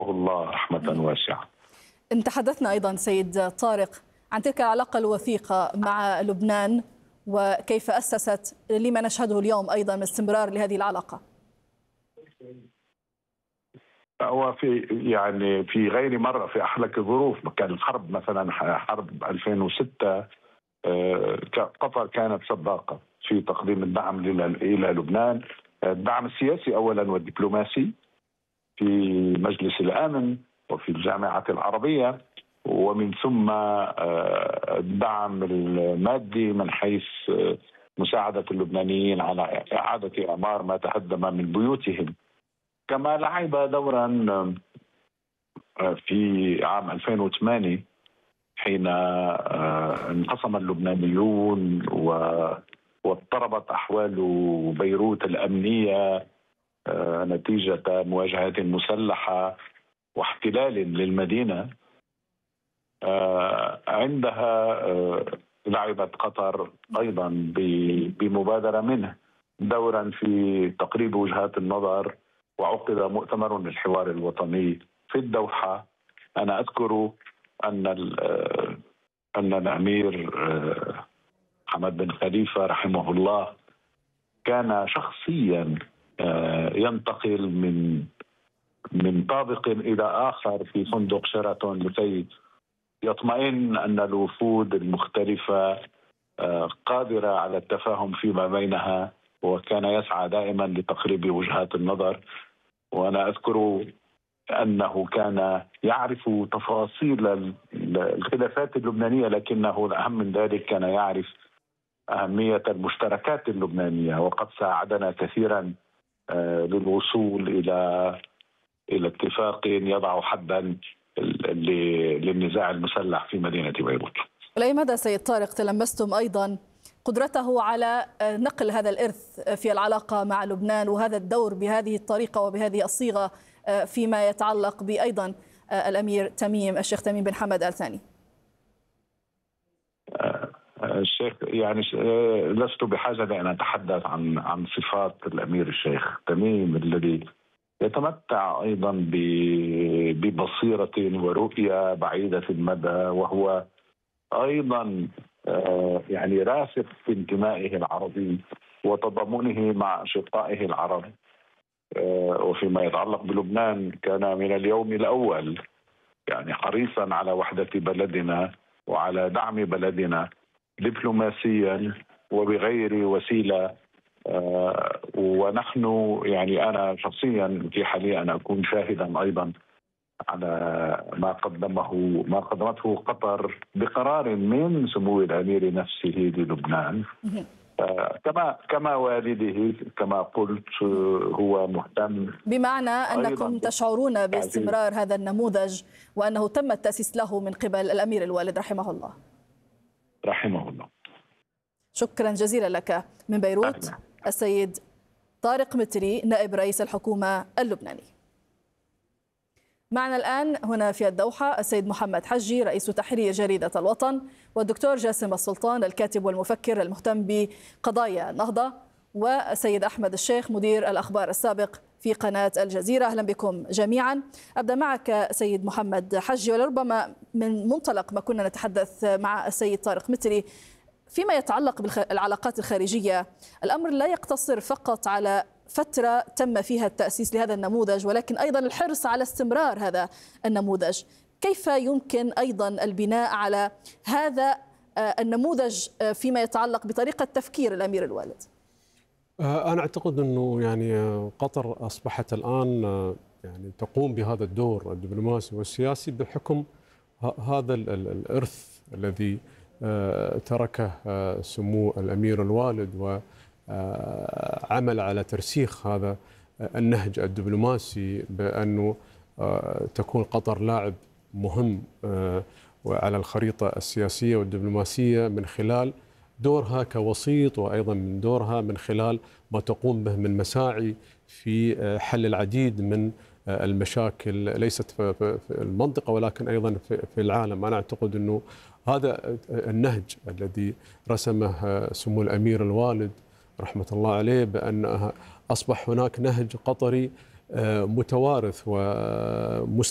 الله رحمة واسعة. تحدثنا أيضا سيد طارق عن تلك العلاقة الوثيقة مع لبنان وكيف أسست لما نشهده اليوم أيضا من استمرار لهذه العلاقة. هو في غير مرة في أحلك الظروف، كان الحرب مثلا حرب 2006 قطر كانت سباقة في تقديم الدعم إلى لبنان، الدعم السياسي أولا والدبلوماسي في مجلس الأمن وفي الجامعة العربية، ومن ثم الدعم المادي من حيث مساعدة اللبنانيين على إعادة إعمار ما تهدم من بيوتهم. كما لعب دورا في عام 2008 حين انقسم اللبنانيون واضطربت أحوال بيروت الأمنية نتيجة مواجهات مسلحة واحتلال للمدينة. عندها لعبت قطر أيضا بمبادرة منه دورا في تقريب وجهات النظر، وعقد مؤتمر للحوار الوطني في الدوحة. أنا أذكر أن الأمير حمد بن خليفة رحمه الله كان شخصيا ينتقل من طابق إلى آخر في فندق شيراتون لكي يطمئن أن الوفود المختلفة قادرة على التفاهم فيما بينها، وكان يسعى دائما لتقريب وجهات النظر. وأنا أذكر أنه كان يعرف تفاصيل الخلافات اللبنانية، لكنه الأهم من ذلك كان يعرف أهمية المشتركات اللبنانية، وقد ساعدنا كثيرا للوصول إلى اتفاق يضع حدا للنزاع المسلح في مدينة بيروت. إلى مدى سيد طارق تلمستم أيضا قدرته على نقل هذا الإرث في العلاقة مع لبنان وهذا الدور بهذه الطريقة وبهذه الصيغة فيما يتعلق بأيضا الأمير تميم الشيخ تميم بن حمد آل ثاني؟ الشيخ لست بحاجة لأن أتحدث عن صفات الأمير الشيخ تميم الذي يتمتع أيضا ببصيرة ورؤية بعيدة المدى، وهو أيضا راسخ في انتمائه العربي وتضامنه مع أشقائه العرب. وفيما يتعلق بلبنان كان من اليوم الأول حريصا على وحدة بلدنا وعلى دعم بلدنا دبلوماسيا وبغير وسيلة. ونحن أنا شخصيا في حالي أن أكون شاهدا أيضا على ما قدمته قطر بقرار من سمو الأمير نفسه للبنان. كما والده كما قلت هو مهتم، بمعنى أنكم تشعرون باستمرار هذا النموذج وأنه تم التأسيس له من قبل الأمير الوالد رحمه الله. رحمه الله. شكرا جزيلا لك. من بيروت السيد طارق متري نائب رئيس الحكومة اللبناني. معنا الآن هنا في الدوحة السيد محمد حجي رئيس تحرير جريدة الوطن، والدكتور جاسم السلطان الكاتب والمفكر المهتم بقضايا النهضة، والسيد أحمد الشيخ مدير الأخبار السابق في قناة الجزيرة. أهلا بكم جميعا. أبدأ معك سيد محمد حجي، ولربما من منطلق ما كنا نتحدث مع السيد طارق متري فيما يتعلق بالعلاقات الخارجية، الأمر لا يقتصر فقط على فترة تم فيها التأسيس لهذا النموذج، ولكن أيضا الحرص على استمرار هذا النموذج. كيف يمكن أيضا البناء على هذا النموذج فيما يتعلق بطريقة تفكير الأمير الوالد؟ أنا أعتقد أنه قطر أصبحت الآن تقوم بهذا الدور الدبلوماسي والسياسي بحكم هذا الإرث الذي تركه سمو الأمير الوالد، وعمل على ترسيخ هذا النهج الدبلوماسي بأنه تكون قطر لاعب مهم على الخريطة السياسية والدبلوماسية من خلال دورها كوسيط، وأيضا من دورها من خلال ما تقوم به من مساعي في حل العديد من المشاكل ليست في المنطقة ولكن أيضا في العالم. أنا أعتقد أنه هذا النهج الذي رسمه سمو الأمير الوالد رحمة الله عليه، بأن أصبح هناك نهج قطري متوارث